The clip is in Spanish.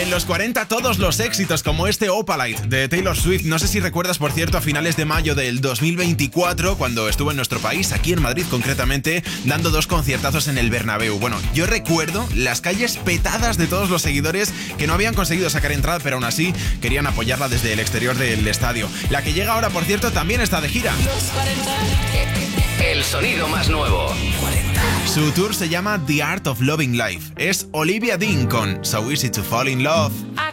En los 40 todos los éxitos como este Opalite de Taylor Swift. No sé si recuerdas, por cierto, a finales de mayo del 2024, cuando estuvo en nuestro país, aquí en Madrid concretamente, dando 2 conciertazos en el Bernabéu. Bueno, yo recuerdo las calles petadas de todos los seguidores que no habían conseguido sacar entrada, pero aún así querían apoyarla desde el exterior del estadio. La que llega ahora, por cierto, también está de gira. El sonido más nuevo. 40. Su tour se llama The Art of Loving Life. Es Olivia Dean con So Easy to Fall in Love. I